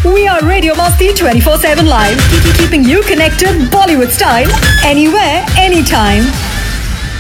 We are Radio Masti 24/7 live, keeping you connected Bollywood style anywhere, anytime.